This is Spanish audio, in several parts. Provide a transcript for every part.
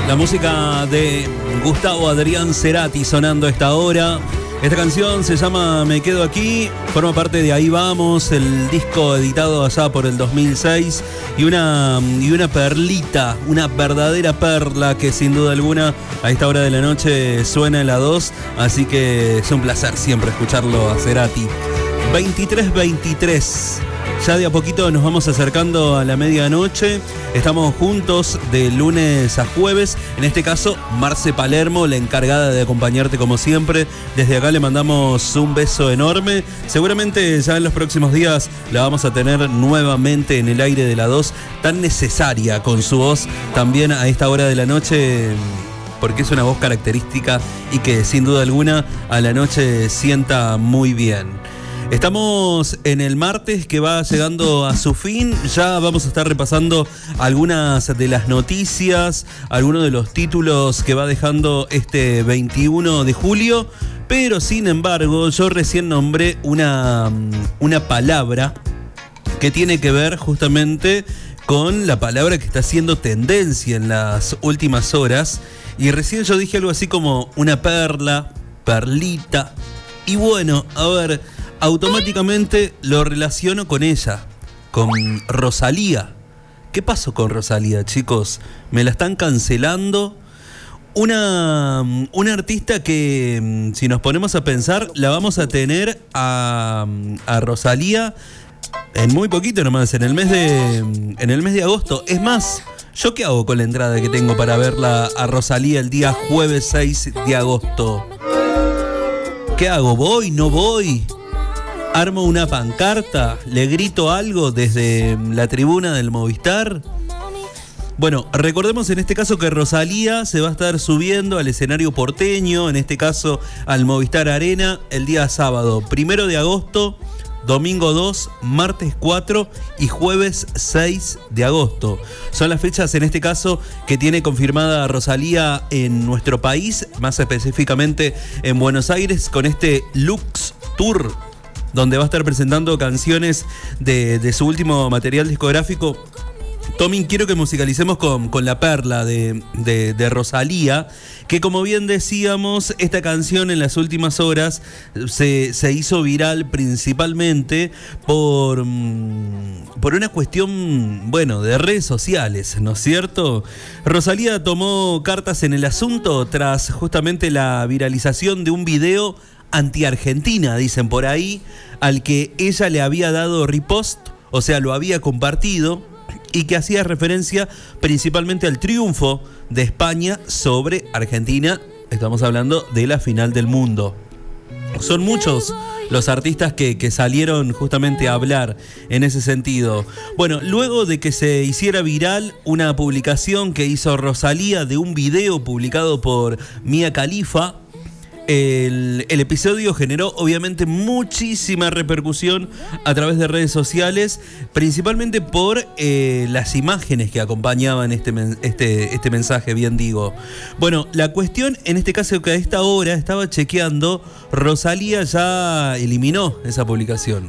La música de Gustavo Adrián Cerati sonando a esta hora. Esta canción se llama Me Quedo Aquí, forma parte de Ahí Vamos, el disco editado allá por el 2006 y una perlita, una verdadera perla que sin duda alguna a esta hora de la noche suena en la 2, así que es un placer siempre escucharlo a Cerati. 23:23. Ya de a poquito nos vamos acercando a la medianoche. Estamos juntos de lunes a jueves. En este caso, Marce Palermo, la encargada de acompañarte como siempre. Desde acá le mandamos un beso enorme. Seguramente ya en los próximos días la vamos a tener nuevamente en el aire de la 2, tan necesaria con su voz también a esta hora de la noche, porque es una voz característica y que sin duda alguna a la noche sienta muy bien. Estamos en el martes que va llegando a su fin. Ya vamos a estar repasando algunas de las noticias, algunos de los títulos que va dejando este 21 de julio. Pero sin embargo, yo recién nombré una palabra que tiene que ver justamente con la palabra que está haciendo tendencia en las últimas horas. Y recién yo dije algo así como una perla, perlita. Y bueno, a ver, automáticamente lo relaciono con ella, con Rosalía. ¿Qué pasó con Rosalía, chicos? Me la están cancelando. Una artista que, si nos ponemos a pensar, la vamos a tener a Rosalía en muy poquito nomás, en el mes de agosto. Es más, ¿yo qué hago con la entrada que tengo para verla a Rosalía el día jueves 6 de agosto? ¿Qué hago? ¿Voy? ¿No voy? ¿Armo una pancarta? ¿Le grito algo desde la tribuna del Movistar? Bueno, recordemos en este caso que Rosalía se va a estar subiendo al escenario porteño, en este caso al Movistar Arena, el día sábado 1 de agosto, domingo 2, martes 4 y jueves 6 de agosto. Son las fechas en este caso que tiene confirmada Rosalía en nuestro país, más específicamente en Buenos Aires, con este Lux Tour, donde va a estar presentando canciones de su último material discográfico. Tommy, quiero que musicalicemos con la perla de Rosalía, que como bien decíamos, esta canción en las últimas horas se hizo viral principalmente por una cuestión, bueno, de redes sociales, ¿no es cierto? Rosalía tomó cartas en el asunto tras justamente la viralización de un video anti-Argentina, dicen por ahí, al que ella le había dado repost, o sea, lo había compartido, y que hacía referencia principalmente al triunfo de España sobre Argentina. Estamos hablando de la final del mundo. Son muchos los artistas que salieron justamente a hablar en ese sentido. Bueno, luego de que se hiciera viral una publicación que hizo Rosalía de un video publicado por Mia Khalifa, el episodio generó obviamente muchísima repercusión a través de redes sociales, principalmente por las imágenes que acompañaban este mensaje, bien digo. Bueno, la cuestión en este caso que a esta hora estaba chequeando, Rosalía ya eliminó esa publicación.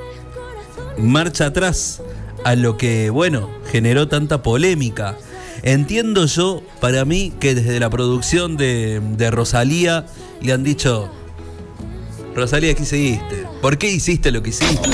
Marcha atrás a lo que, bueno, generó tanta polémica. Entiendo yo, para mí, que desde la producción de Rosalía le han dicho: Rosalía, ¿qué hiciste? ¿Por qué hiciste lo que hiciste?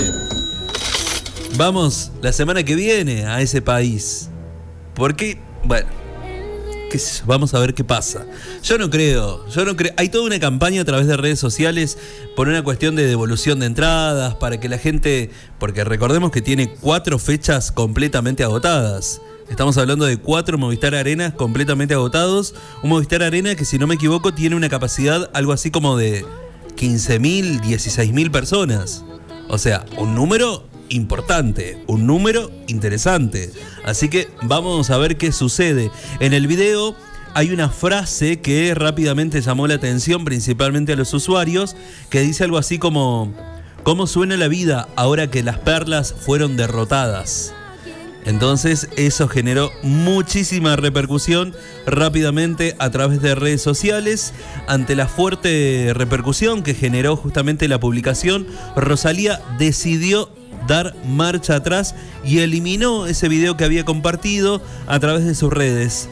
Vamos la semana que viene a ese país. ¿Por qué? Bueno, qué sé yo, vamos a ver qué pasa. Yo no creo. Hay toda una campaña a través de redes sociales por una cuestión de devolución de entradas, para que la gente, porque recordemos que tiene 4 fechas completamente agotadas. Estamos hablando de 4 Movistar Arenas completamente agotados. Un Movistar Arena que, si no me equivoco, tiene una capacidad algo así como de 15.000, 16.000 personas. O sea, un número importante, un número interesante. Así que vamos a ver qué sucede. En el video hay una frase que rápidamente llamó la atención, principalmente a los usuarios, que dice algo así como: ¿cómo suena la vida ahora que las perlas fueron derrotadas? Entonces eso generó muchísima repercusión rápidamente a través de redes sociales. Ante la fuerte repercusión que generó justamente la publicación, Rosalía decidió dar marcha atrás y eliminó ese video que había compartido a través de sus redes.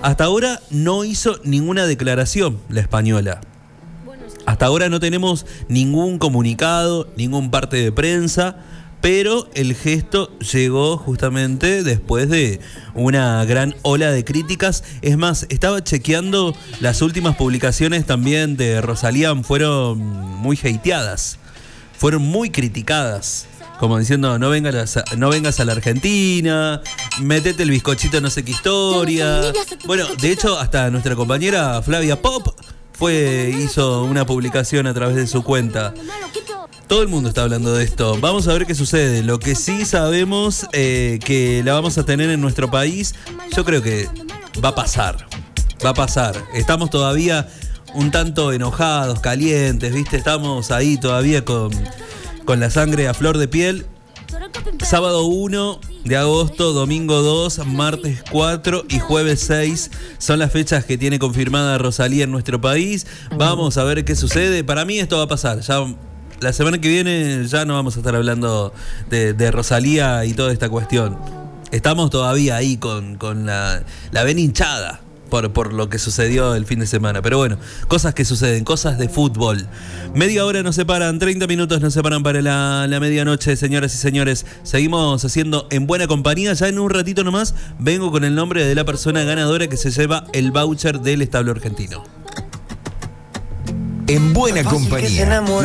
Hasta ahora no hizo ninguna declaración la española. Hasta ahora no tenemos ningún comunicado, ningún parte de prensa, pero el gesto llegó justamente después de una gran ola de críticas. Es más, estaba chequeando las últimas publicaciones también de Rosalía, fueron muy hateadas, fueron muy criticadas. Como diciendo, no vengas a la Argentina, metete el bizcochito no sé qué historia. Bueno, de hecho, hasta nuestra compañera Flavia Pop hizo una publicación a través de su cuenta. Todo el mundo está hablando de esto. Vamos a ver qué sucede. Lo que sí sabemos que la vamos a tener en nuestro país, yo creo que va a pasar. Va a pasar. Estamos todavía un tanto enojados, calientes, ¿viste? Estamos ahí todavía con la sangre a flor de piel. Sábado 1 de agosto, domingo 2, martes 4 y jueves 6 son las fechas que tiene confirmada Rosalía en nuestro país. Vamos a ver qué sucede. Para mí esto va a pasar. Ya la semana que viene ya no vamos a estar hablando de Rosalía y toda esta cuestión. Estamos todavía ahí con la vena hinchada por lo que sucedió el fin de semana. Pero bueno, cosas que suceden, cosas de fútbol. Media hora nos separan, 30 minutos nos separan para la medianoche, señoras y señores. Seguimos haciendo En Buena Compañía. Ya en un ratito nomás vengo con el nombre de la persona ganadora que se lleva el voucher del establo argentino. En Buena Compañía.